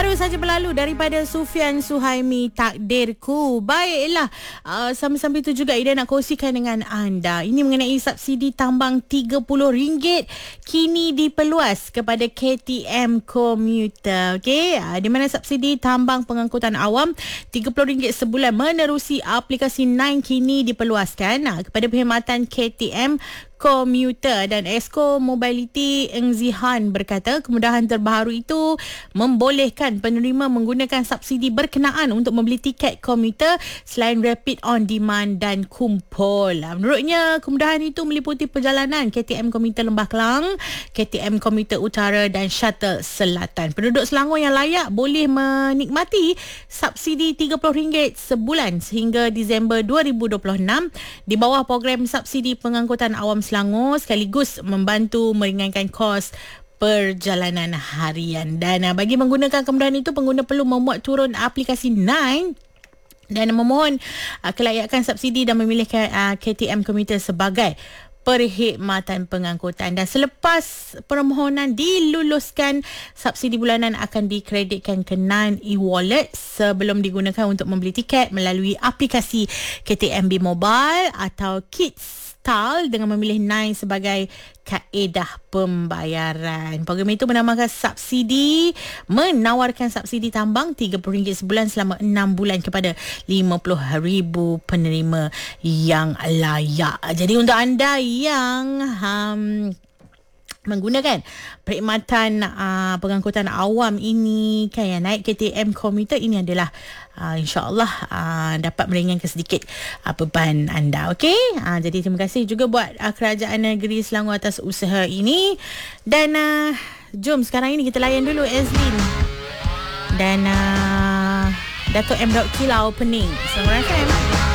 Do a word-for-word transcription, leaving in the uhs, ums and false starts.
baru saja berlalu daripada Sufian Suhaimi, Takdirku. Baiklah, uh, sambil-sambil itu juga Ida nak kongsikan dengan anda. Ini mengenai subsidi tambang tiga puluh ringgit kini diperluas kepada K T M komuter. Okey, uh, di mana subsidi tambang pengangkutan awam tiga puluh ringgit sebulan menerusi aplikasi Nine kini diperluaskan uh, kepada perkhidmatan K T M komuter. Dan Esko Mobility Eng Zihan berkata kemudahan terbaru itu membolehkan penerima menggunakan subsidi berkenaan untuk membeli tiket komuter selain rapid on demand dan kumpul. Menurutnya kemudahan itu meliputi perjalanan K T M komuter Lembah Kelang, K T M komuter Utara dan shuttle Selatan. Penduduk Selangor yang layak boleh menikmati subsidi tiga puluh ringgit sebulan sehingga Disember dua ribu dua puluh enam di bawah program subsidi pengangkutan awam Selangor, sekaligus membantu meringankan kos perjalanan harian. Dan uh, bagi menggunakan kemudahan itu, pengguna perlu memuat turun aplikasi Nine dan memohon uh, kelayakan subsidi dan memilih uh, K T M komuter sebagai perkhidmatan pengangkutan. Dan selepas permohonan diluluskan, subsidi bulanan akan dikreditkan ke Nine e-wallet sebelum digunakan untuk membeli tiket melalui aplikasi K T M B Mobile atau Kids Style dengan memilih Nine sebagai kaedah pembayaran. Program itu menamakan subsidi, menawarkan subsidi tambang tiga puluh ringgit sebulan selama enam bulan kepada lima puluh ribu penerima yang layak. Jadi untuk anda yang um, menggunakan perkhidmatan uh, pengangkutan awam ini kan, yang naik K T M komuter, ini adalah uh, insya-Allah uh, dapat meringankan sedikit uh, beban anda. Okey, uh, jadi terima kasih juga buat uh, Kerajaan Negeri Selangor atas usaha ini. Dan uh, jom sekarang ini kita layan dulu Azlin dan uh, Dato' M. Kilau Pening Selangor F M.